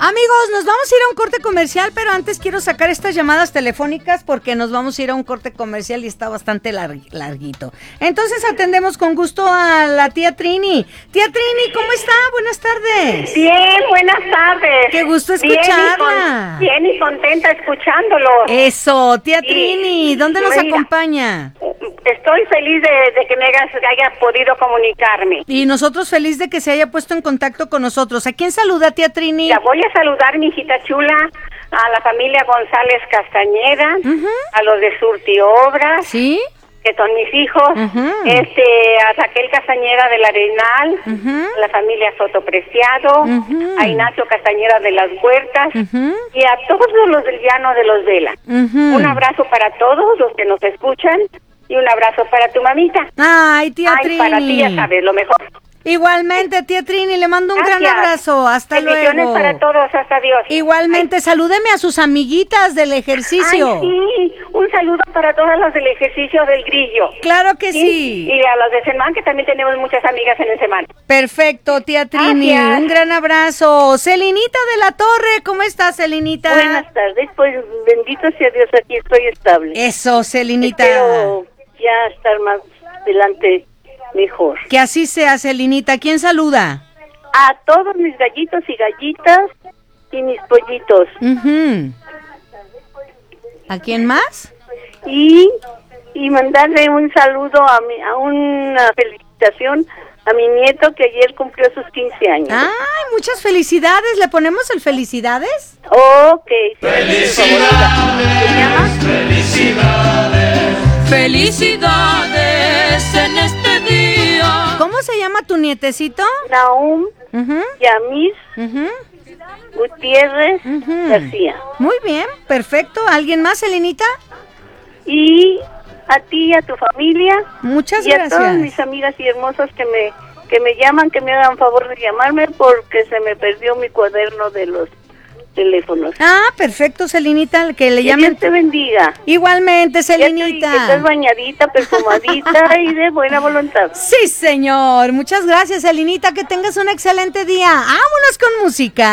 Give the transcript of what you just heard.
Amigos, nos vamos a ir a un corte comercial, pero antes quiero sacar estas llamadas telefónicas porque nos vamos a ir a un corte comercial y está bastante larguito. Entonces atendemos con gusto a la tía Trini. Tía Trini, ¿cómo está? Buenas tardes. Bien, buenas tardes. Qué gusto escucharla. Bien y contenta escuchándolo. Eso, tía Trini, ¿dónde nos acompaña? Estoy feliz de que me haya podido comunicarme. Y nosotros feliz de que se haya puesto en contacto con nosotros. ¿A quién saluda, tía Trini? La voy a saludar, mi hijita chula, a la familia González Castañeda, a los de Surti Obras, ¿sí?, que son mis hijos, a Raquel Castañeda del Arenal, a la familia Soto Preciado, a Ignacio Castañeda de las Huertas, y a todos los del Llano de los Vela. Un abrazo para todos los que nos escuchan, y un abrazo para tu mamita. Ay, tía Trini. Para ti, ya sabes, lo mejor. Igualmente, tía Trini, le mando un gran abrazo. Hasta luego. Bendiciones para todos, hasta Dios. Igualmente, salúdeme a sus amiguitas del ejercicio. Ay, sí, un saludo para todas las del ejercicio del Grillo. Claro que sí. Y a las de Semán, que también tenemos muchas amigas en el Semán. Perfecto, tía Trini, gracias. Un gran abrazo. Celinita de la Torre, ¿cómo estás, Celinita? Buenas tardes, pues bendito sea Dios, aquí estoy estable. Eso, Celinita. Espero ya estar más adelante mejor. Que así sea, Celinita. ¿Quién saluda? A todos mis gallitos y gallitas y mis pollitos. ¿A quién más? Y mandarle un saludo a una felicitación a mi nieto que ayer cumplió sus 15 años. ¡Ay, muchas felicidades! ¿Le ponemos el felicidades? Ok. ¡Felicidades! ¿Se llama? ¡Felicidades! ¡Felicidades en este día! ¿Cómo se llama tu nietecito? Nahum Yamis Gutiérrez García. Muy bien, perfecto. ¿Alguien más, Celinita? Y a ti y a tu familia. Muchas y gracias. Y a todas mis amigas y hermosas que me llaman, que me hagan favor de llamarme porque se me perdió mi cuaderno de los teléfonos. Ah, perfecto, Celinita, que le llamen. Dios te bendiga. Igualmente, Celinita. Que estás bañadita, perfumadita y de buena voluntad. Sí, señor. Muchas gracias, Celinita. Que tengas un excelente día. Vámonos con música.